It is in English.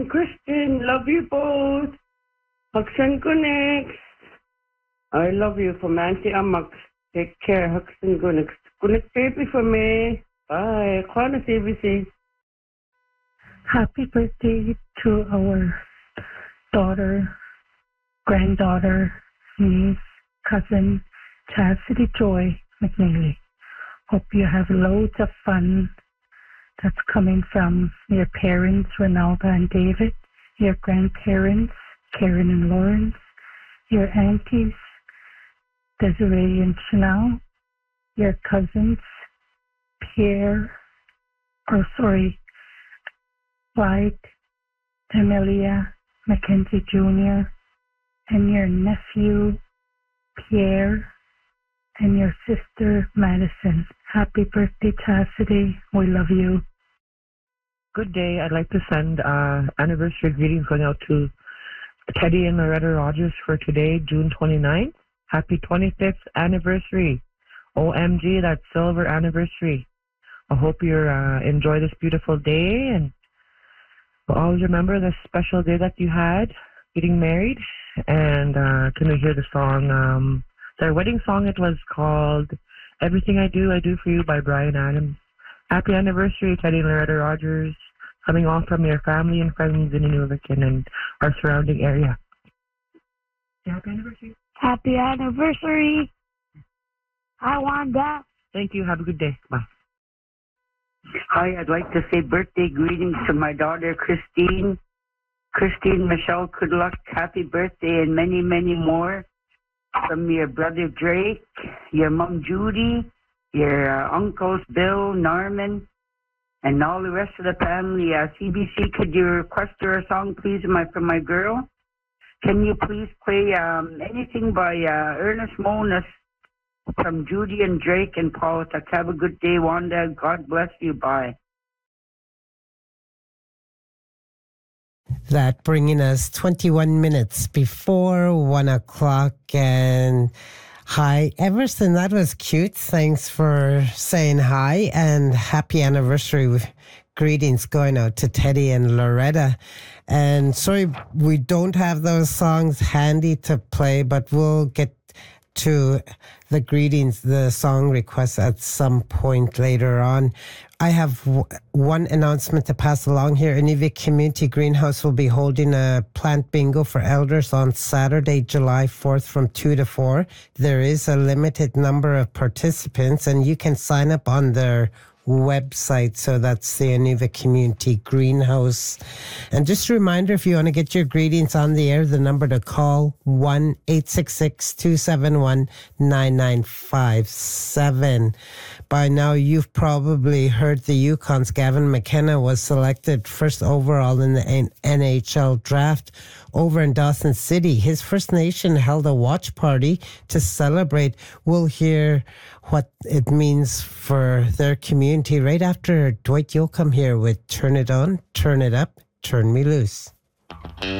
Christian, love you both. Hugs and connects. I love you from Auntie Amax. Take care, hugs and connects. Connect baby for me. Bye. Kwana CBC. Happy birthday to our daughter, granddaughter, niece, cousin, Chastity Joy McNeely. Hope you have loads of fun. That's coming from your parents, Ronaldo and David, your grandparents, Karen and Lawrence, your aunties, Desiree and Chanel, your cousins, Clyde, Amelia, Mackenzie Jr., and your nephew, Pierre, and your sister, Madison. Happy birthday, Chastity. We love you. Good day. I'd like to send anniversary greetings going out to Teddy and Loretta Rogers for today, June 29th. Happy 25th anniversary. OMG, that's silver anniversary. I hope you enjoy this beautiful day, and we'll always remember the special day that you had getting married. And can we hear the song, their wedding song? It was called Everything I Do For You by Bryan Adams. Happy anniversary, Teddy and Loretta Rogers, coming all from your family and friends in Inuvik and our surrounding area. Happy anniversary. Happy anniversary. Hi, Wanda. Thank you. Have a good day. Bye. Hi, I'd like to say birthday greetings to my daughter, Christine. Christine Michelle, good luck. Happy birthday and many, many more. From your brother Drake, your mom Judy, your uncles Bill, Norman, and all the rest of the family. CBC, could you request her a song, please, from my girl? Can you please play anything by Ernest Moniz from Judy and Drake and Politics? Have a good day, Wanda. God bless you. Bye. That bringing us 21 minutes before 1 o'clock. And hi, Everson, that was cute. Thanks for saying hi, and happy anniversary. Greetings going out to Teddy and Loretta. And sorry, we don't have those songs handy to play, but we'll get to the greetings, the song requests at some point later on. I have one announcement to pass along here. Inuvik Community Greenhouse will be holding a plant bingo for elders on Saturday, July 4th from 2 to 4. There is a limited number of participants, and you can sign up on their website. So that's the Inuvik Community Greenhouse. And just a reminder, if you want to get your greetings on the air, the number to call 1-866-271-9957. By now, you've probably heard the Yukon's Gavin McKenna was selected first overall in the NHL draft over in Dawson City. His First Nation held a watch party to celebrate. We'll hear what it means for their community right after Dwight Yoakam here with Turn It On, Turn It Up, Turn Me Loose.